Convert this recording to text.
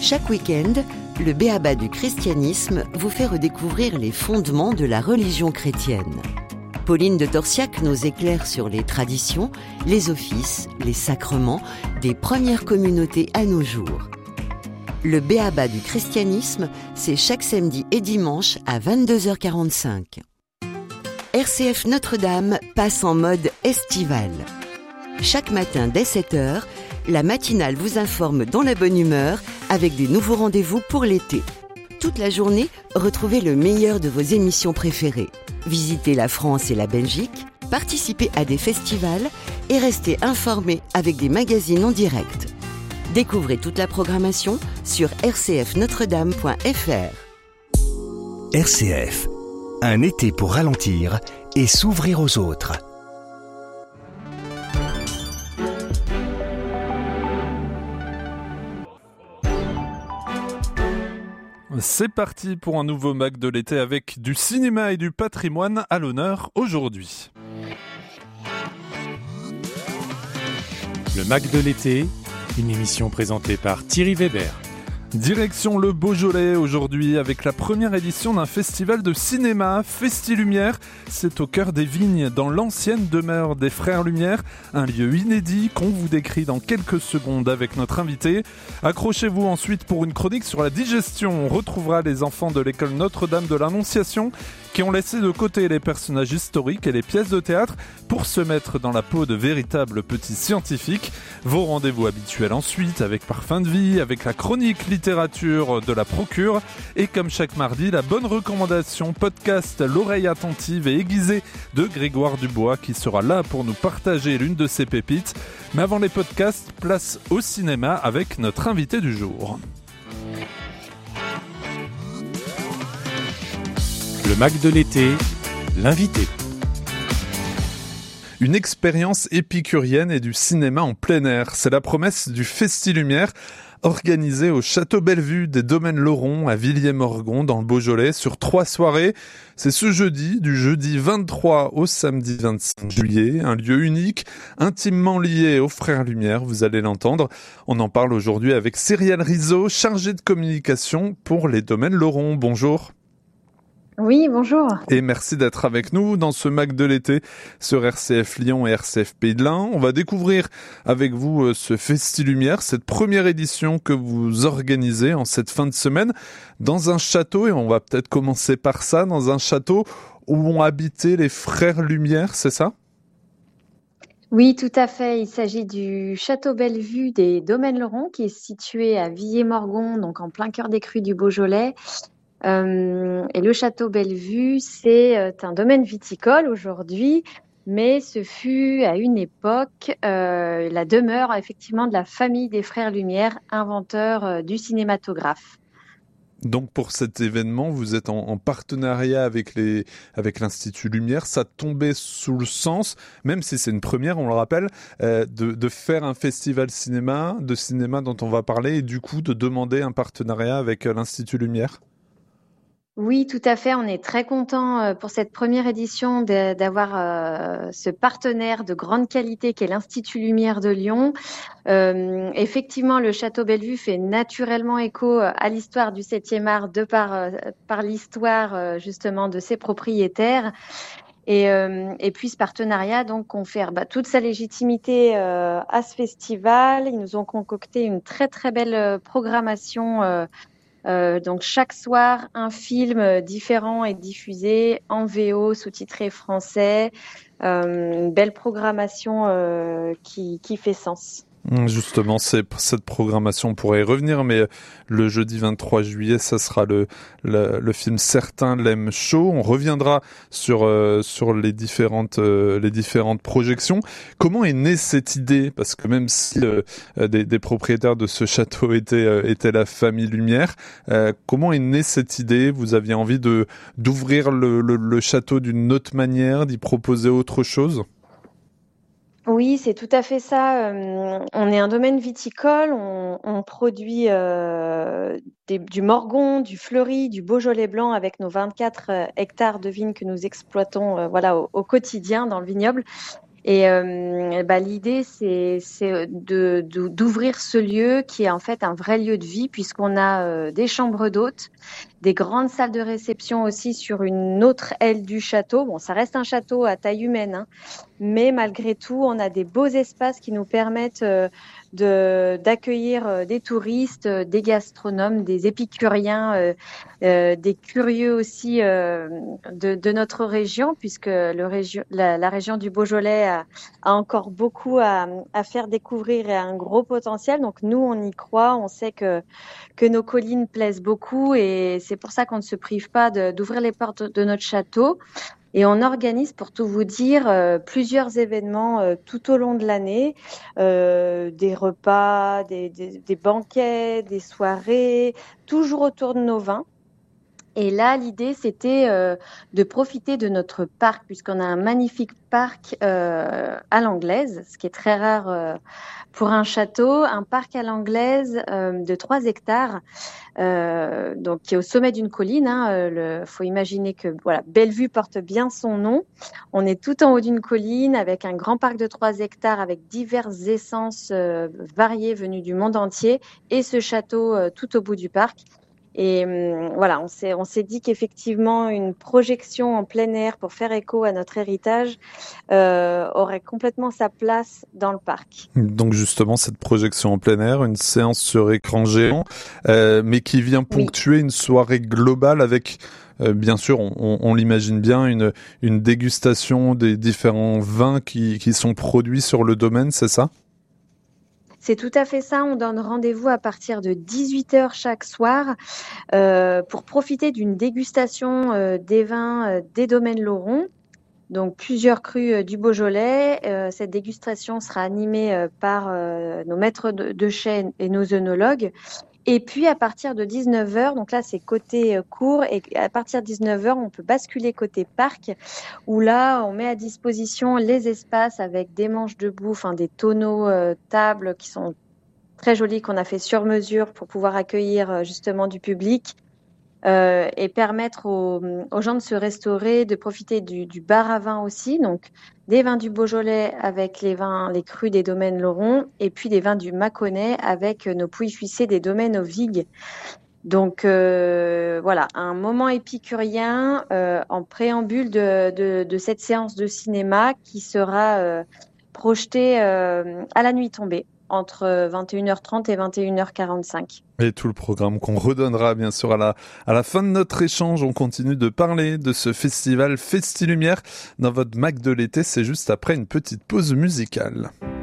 Chaque week-end, le b.a.-ba du christianisme vous fait redécouvrir les fondements de la religion chrétienne. Pauline de Torsiac nous éclaire sur les traditions, les offices, les sacrements des premières communautés à nos jours. Le b.a.-ba du christianisme, c'est chaque samedi et dimanche à 22h45. RCF Notre-Dame passe en mode estival. Chaque matin dès 7h, la matinale vous informe dans la bonne humeur avec des nouveaux rendez-vous pour l'été. Toute la journée, retrouvez le meilleur de vos émissions préférées. Visitez la France et la Belgique, participez à des festivals et restez informés avec des magazines en direct. Découvrez toute la programmation sur rcfnotredame.fr. RCF, un été pour ralentir et s'ouvrir aux autres. C'est parti pour un nouveau MAC de l'été avec du cinéma et du patrimoine à l'honneur aujourd'hui. Le MAC de l'été, une émission présentée par Thierry Weber. Direction le Beaujolais aujourd'hui avec la première édition d'un festival de cinéma, Festi-Lumière. C'est au cœur des vignes, dans l'ancienne demeure des Frères Lumière, un lieu inédit qu'on vous décrit dans quelques secondes avec notre invité. Accrochez-vous ensuite pour une chronique sur la digestion. On retrouvera les enfants de l'école Notre-Dame de l'Annonciation qui ont laissé de côté les personnages historiques et les pièces de théâtre pour se mettre dans la peau de véritables petits scientifiques. Vos rendez-vous habituels ensuite avec Parfum de vie, avec la chronique littérature de la Procure et comme chaque mardi, la bonne recommandation podcast L'oreille attentive et aiguisée de Grégoire Dubois qui sera là pour nous partager l'une de ses pépites. Mais avant les podcasts, place au cinéma avec notre invité du jour. Le MAC de l'été, l'invité. Une expérience épicurienne et du cinéma en plein air. C'est la promesse du Festi-Lumière, organisé au Château Bellevue des Domaines Laurent à Villiers-Morgon dans le Beaujolais sur 3 soirées. C'est ce jeudi, du jeudi 23 au samedi 25 juillet, un lieu unique, intimement lié aux Frères Lumière, vous allez l'entendre. On en parle aujourd'hui avec Cyrielle Rizzo, chargée de communication pour les Domaines Laurent. Bonjour. Oui, bonjour. Et merci d'être avec nous dans ce MAC de l'été sur RCF Lyon et RCF Pays de l'Ain. On va découvrir avec vous ce Festi-Lumière, cette première édition que vous organisez en cette fin de semaine dans un château, et on va peut-être commencer par ça, dans un château où ont habité les Frères Lumière, c'est ça ? Oui, tout à fait. Il s'agit du Château Bellevue des Domaines Laurent qui est situé à Villiers-Morgon, donc en plein cœur des crues du Beaujolais. Et le Château Bellevue, c'est un domaine viticole aujourd'hui, mais ce fut à une époque la demeure effectivement de la famille des Frères Lumière, inventeurs du cinématographe. Donc pour cet événement, vous êtes en partenariat avec l'Institut Lumière. Ça tombait sous le sens, même si c'est une première, on le rappelle, de faire un festival de cinéma dont on va parler, et du coup de demander un partenariat avec l'Institut Lumière. Oui, tout à fait. On est très content pour cette première édition d'avoir ce partenaire de grande qualité qui est l'Institut Lumière de Lyon. Effectivement, le Château Bellevue fait naturellement écho à l'histoire du 7e art par l'histoire justement de ses propriétaires. Et puis ce partenariat donc confère toute sa légitimité à ce festival. Ils nous ont concocté une très très belle programmation. Donc chaque soir, un film différent est diffusé en VO, sous-titré français. Une belle programmation qui fait sens. Justement, cette programmation pourrait y revenir, mais le jeudi 23 juillet, ça sera le film Certains l'aiment chaud. On reviendra sur les différentes projections. Comment est née cette idée ? Parce que même si des propriétaires de ce château étaient la famille Lumière, comment est née cette idée ? Vous aviez envie d'ouvrir le château d'une autre manière, d'y proposer autre chose ? Oui, c'est tout à fait ça. On est un domaine viticole, on produit du Morgon, du Fleury, du Beaujolais blanc avec nos 24 hectares de vignes que nous exploitons au quotidien dans le vignoble. Et l'idée, c'est d'ouvrir ce lieu qui est en fait un vrai lieu de vie, puisqu'on a des chambres d'hôtes, des grandes salles de réception aussi sur une autre aile du château. Bon, ça reste un château à taille humaine, hein, mais malgré tout, on a des beaux espaces qui nous permettent d'accueillir des touristes, des gastronomes, des épicuriens, des curieux aussi de notre région, puisque la région du Beaujolais a encore beaucoup à faire découvrir et a un gros potentiel. Donc nous, on y croit, on sait que nos collines plaisent beaucoup et c'est pour ça qu'on ne se prive pas d'ouvrir les portes de notre château. Et on organise, pour tout vous dire, plusieurs événements tout au long de l'année, des repas, des banquets, des soirées, toujours autour de nos vins. Et là, l'idée, c'était de profiter de notre parc, puisqu'on a un magnifique parc à l'anglaise, ce qui est très rare pour un château, un parc à l'anglaise de 3 hectares, donc qui est au sommet d'une colline. Faut imaginer que voilà, Bellevue porte bien son nom. On est tout en haut d'une colline avec un grand parc de 3 hectares avec diverses essences variées venues du monde entier et ce château tout au bout du parc. Et voilà, on s'est dit qu'effectivement, une projection en plein air pour faire écho à notre héritage aurait complètement sa place dans le parc. Donc justement, cette projection en plein air, une séance sur écran géant, mais qui vient ponctuer une soirée globale avec, bien sûr, on l'imagine bien, une dégustation des différents vins qui sont produits sur le domaine, c'est ça ? C'est tout à fait ça. On donne rendez-vous à partir de 18h chaque soir pour profiter d'une dégustation des vins des domaines Lauron. Donc plusieurs crus du Beaujolais. Cette dégustation sera animée par nos maîtres de chai et nos œnologues. Et puis à partir de 19h, donc là c'est côté cours, et à partir de 19h, on peut basculer côté parc, où là on met à disposition les espaces avec des manches debout, enfin des tonneaux tables qui sont très jolis, qu'on a fait sur mesure pour pouvoir accueillir justement du public. Et permettre aux gens de se restaurer, de profiter du bar à vin aussi, donc des vins du Beaujolais avec les crus des domaines Lauron, et puis des vins du Mâconnais avec nos Pouilly-Fuissé des domaines aux Vigues. Donc voilà, un moment épicurien en préambule de cette séance de cinéma qui sera projetée à la nuit tombée, entre 21h30 et 21h45. Et tout le programme qu'on redonnera bien sûr à la fin de notre échange. On continue de parler de ce festival Festi-Lumière dans votre Mac de l'été. C'est juste après une petite pause musicale.